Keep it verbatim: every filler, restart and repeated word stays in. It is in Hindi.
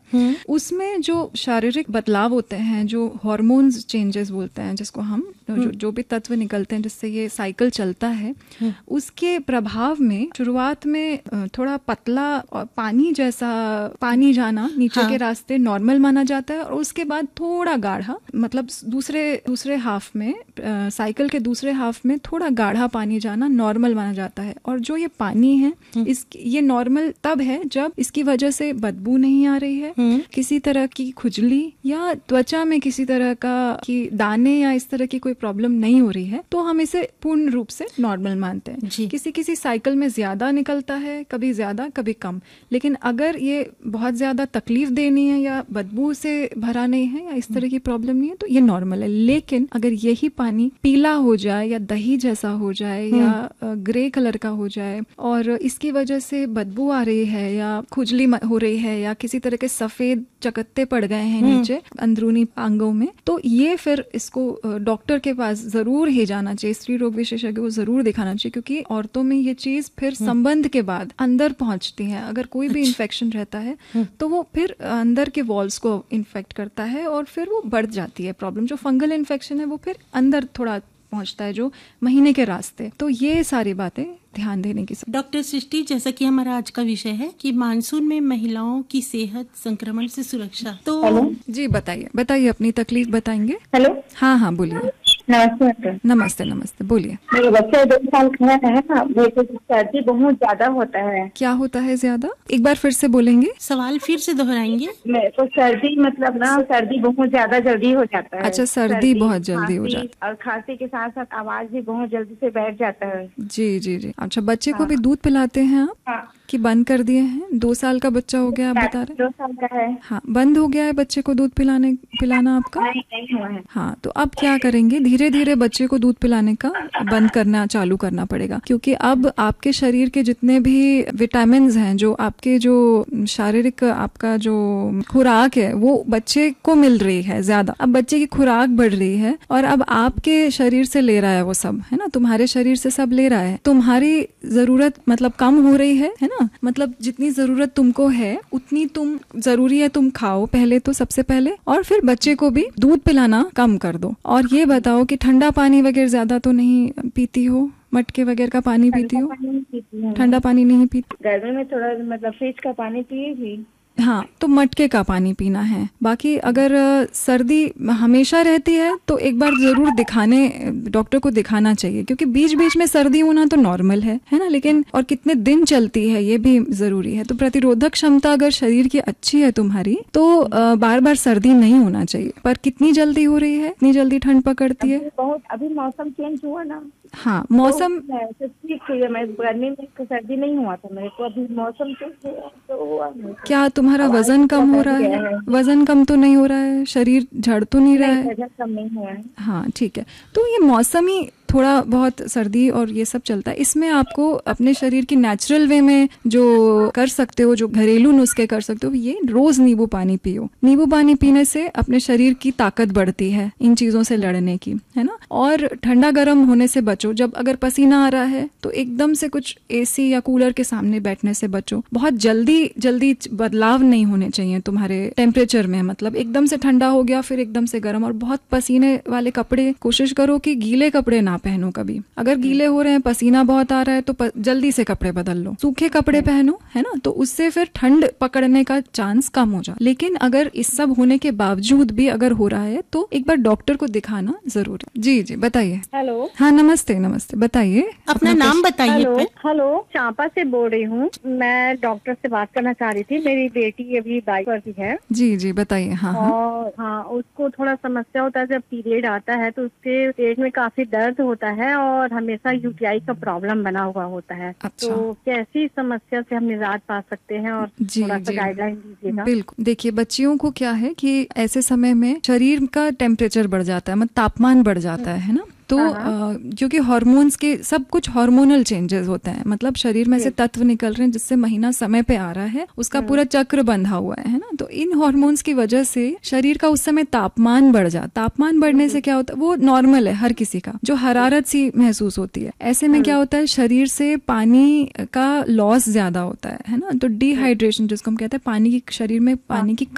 उसमें जो शारीरिक बदलाव होते हैं, जो हार्मोन्स चेंजेस बोलते हैं जिसको हम, जो, जो भी तत्व निकलते हैं जिससे ये साइकिल चलता है, उसके प्रभाव में शुरुआत में थोड़ा पतला और पानी जैसा पानी जाना नीचे हाँ. के रास्ते नॉर्मल माना जाता है, और उसके बाद थोड़ा गाढ़ा, मतलब दूसरे दूसरे हाफ में आ, साइकिल के दूसरे हाफ में थोड़ा गाढ़ा पानी जाना नॉर्मल माना जाता है। और जो ये पानी है इस ये नॉर्मल तब है जब इसकी वजह से बदबू नहीं आ रही है, किसी तरह की खुजली या त्वचा में किसी तरह का कि दाने या इस तरह की कोई प्रॉब्लम नहीं हो रही है, तो हम इसे पूर्ण रूप से नॉर्मल मानते हैं। किसी किसी साइकिल में ज्यादा निकलता है, कभी ज्यादा कभी कम, लेकिन अगर ये बहुत ज्यादा तकलीफ देनी है या बदबू से भरा नहीं है या इस तरह की प्रॉब्लम नहीं है तो ये नॉर्मल है। लेकिन अगर यही पानी पीला हो जाए या दही जैसा हो जाए या ग्रे कलर का हो जाए और इसकी वजह से बदबू आ रही है या खुजली हो रही है या किसी तरह के सफेद चकत्ते पड़ गए हैं नीचे अंदरूनी अंगों में, तो ये फिर इसको डॉक्टर के पास जरूर ही जाना चाहिए, स्त्री रोग विशेषज्ञ को जरूर दिखाना चाहिए, क्योंकि औरतों में ये चीज फिर संबंध के बाद अंदर पहुंचती है। अगर कोई भी इन्फेक्शन रहता है तो वो फिर अंदर के वॉल्स को इन्फेक्ट करता है और फिर वो बढ़ जाती है प्रॉब्लम। जो फंगल इन्फेक्शन है वो फिर अंदर थोड़ा पहुंचता है, जो महीने के रास्ते। तो ये सारी बातें ध्यान देने की। डॉक्टर सृष्टि, जैसा कि हमारा आज का विषय है कि मानसून में महिलाओं की सेहत संक्रमण से सुरक्षा, तो हेलो जी बताइए बताइए अपनी तकलीफ बताएंगे। हेलो हाँ हाँ बोलिए। नमस्ते नमस्ते नमस्ते बोलिए। मेरे बच्चे दो साल का है ना, मेरे को सर्दी बहुत ज्यादा होता है। क्या होता है ज्यादा? एक बार फिर से बोलेंगे, सवाल फिर से दोहराएंगे। मेरे को सर्दी मतलब ना सर्दी बहुत ज्यादा जल्दी हो जाता है। अच्छा, सर्दी बहुत जल्दी हो जाती है और खांसी के साथ साथ आवाज भी बहुत जल्दी से बैठ जाता है। जी जी जी। अच्छा, बच्चे को भी दूध पिलाते हैं आप? हाँ। कि बंद कर दिए हैं? दो साल का बच्चा हो गया आप बता रहे? दो साल का है। हाँ, बंद हो गया है बच्चे को दूध पिलाने पिलाना आपका? नहीं, नहीं हुआ है। हाँ, तो अब क्या करेंगे, धीरे धीरे बच्चे को दूध पिलाने का बंद करना चालू करना पड़ेगा, क्योंकि अब आपके शरीर के जितने भी विटामिन हैं, जो आपके जो शारीरिक आपका जो खुराक है वो बच्चे को मिल रही है ज्यादा। अब बच्चे की खुराक बढ़ रही है और अब आपके शरीर से ले रहा है वो सब, है ना, तुम्हारे शरीर से सब ले रहा है। तुम्हारी जरूरत मतलब कम हो रही है, है ना, मतलब जितनी जरूरत तुमको है उतनी तुम जरूरी है तुम खाओ पहले तो, सबसे पहले, और फिर बच्चे को भी दूध पिलाना कम कर दो। और ये बताओ कि ठंडा पानी वगैरह ज्यादा तो नहीं पीती हो? मटके वगैरह का पानी पीती हो? ठंडा पानी नहीं पीती? गर्मी में थोड़ा मतलब फ्रिज का पानी पिएगी। हाँ, तो मटके का पानी पीना है। बाकी अगर सर्दी हमेशा रहती है तो एक बार जरूर दिखाने डॉक्टर को दिखाना चाहिए, क्योंकि बीच बीच में सर्दी होना तो नॉर्मल है है ना, लेकिन और कितने दिन चलती है ये भी जरूरी है। तो प्रतिरोधक क्षमता अगर शरीर की अच्छी है तुम्हारी तो बार बार सर्दी नहीं होना चाहिए। पर कितनी जल्दी हो रही है, इतनी जल्दी ठंड पकड़ती है? बहुत अभी मौसम चेंज हुआ ना। हाँ, मौसम ठीक हुई है। मैं गर्मी में सर्दी नहीं हुआ था मेरे को, अभी मौसम चेंज हुआ तो हुआ। क्या तुम्हारा वजन कम हो रहा है? वजन कम तो नहीं हो रहा है? शरीर झड़ तो नहीं रहा है? वजन कम नहीं हुआ है। हाँ ठीक है। तो ये मौसम ही थोड़ा बहुत सर्दी और ये सब चलता है, इसमें आपको अपने शरीर की नेचुरल वे में जो कर सकते हो, जो घरेलू नुस्खे कर सकते हो, ये रोज नींबू पानी पियो। नींबू पानी पीने से अपने शरीर की ताकत बढ़ती है इन चीजों से लड़ने की, है ना। और ठंडा गर्म होने से बचो। जब अगर पसीना आ रहा है तो एकदम से कुछ एसी या कूलर के सामने बैठने से बचो। बहुत जल्दी जल्दी बदलाव नहीं होने चाहिए तुम्हारे टेम्परेचर में, मतलब एकदम से ठंडा हो गया फिर एकदम से गर्म। और बहुत पसीने वाले कपड़े कोशिश करो कि गीले कपड़े ना पहनो कभी। अगर गीले हो रहे हैं, पसीना बहुत आ रहा है, तो प, जल्दी से कपड़े बदल लो, सूखे कपड़े पहनो, है ना, तो उससे फिर ठंड पकड़ने का चांस कम हो जाए। लेकिन अगर इस सब होने के बावजूद भी अगर हो रहा है तो एक बार डॉक्टर को दिखाना जरूर है। जी जी बताइए। हेलो। हाँ नमस्ते नमस्ते, बताइए अपना नाम बताइए। हेलो हेलो, चांपा से बोल रही हूँ। मैं डॉक्टर से बात करना चाह रही थी। मेरी बेटी अभी बाईस वर्ष की है। जी जी बताइए। हाँ और हाँ, उसको थोड़ा समस्या होता है जब पीरियड आता है तो उसके पेट में काफी दर्द होता है और हमेशा यूटीआई का प्रॉब्लम बना हुआ होता है। अच्छा। तो कैसी समस्या से हम निजात पा सकते हैं और जी, थोड़ा सा गाइडलाइन दीजिएगा। बिल्कुल। देखिए, बच्चियों को क्या है कि ऐसे समय में शरीर का टेम्परेचर बढ़ जाता है, मतलब तापमान बढ़ जाता है, है ना। तो क्योंकि हार्मोन्स के सब कुछ हार्मोनल चेंजेस होते हैं, मतलब शरीर में से तत्व निकल रहे हैं जिससे महीना समय पे आ रहा है, उसका पूरा चक्र बंधा हुआ है, है ना। तो इन हार्मोन्स की वजह से शरीर का उस समय तापमान बढ़ जाता। तापमान बढ़ने से क्या होता है, वो नॉर्मल है हर किसी का, जो हरारत सी महसूस होती है। ऐसे में क्या होता है, शरीर से पानी का लॉस ज्यादा होता है है ना। तो डिहाइड्रेशन जिसको हम कहते हैं, पानी की शरीर में पानी की